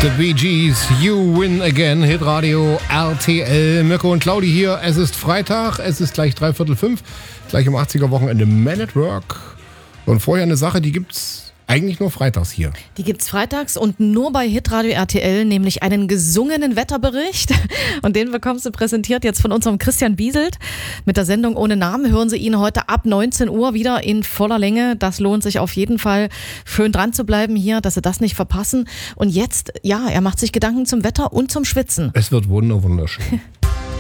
The Bee Gees, You Win Again, Hitradio RTL. Mirko und Claudi hier. Es ist Freitag, es ist gleich 4:45, gleich im 80er-Wochenende Man at Work. Und vorher eine Sache, die gibt's eigentlich nur freitags hier. Die gibt's freitags und nur bei Hitradio RTL, nämlich einen gesungenen Wetterbericht. Und den bekommst du präsentiert jetzt von unserem Christian Bieselt. Mit der Sendung Ohne Namen hören Sie ihn heute ab 19 Uhr wieder in voller Länge. Das lohnt sich auf jeden Fall, schön dran zu bleiben hier, dass Sie das nicht verpassen. Und jetzt, ja, er macht sich Gedanken zum Wetter und zum Schwitzen. Es wird wunderschön.